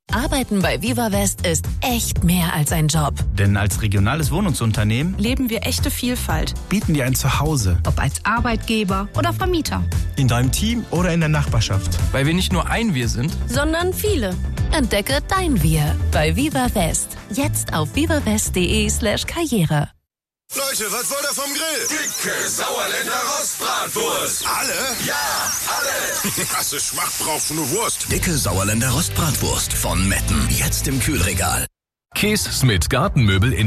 Arbeiten bei Viva West ist echt mehr als ein Job. Denn als regionales Wohnungsunternehmen leben wir echte Vielfalt. Bieten dir ein Zuhause. Ob als Arbeitgeber oder Vermieter. In deinem Team oder in der Nachbarschaft. Weil wir nicht nur ein Wir sind, sondern viele. Entdecke dein Wir bei Viva West. Jetzt auf vivawest.de/Karriere. Leute, was wollt ihr vom Grill? Dicke Sauerländer Rostbratwurst. Alle? Ja, alle. Hast du Schmacht drauf, nur Wurst. Dicke Sauerländer Rostbratwurst von Metten. Jetzt im Kühlregal. Kees Smith Gartenmöbel in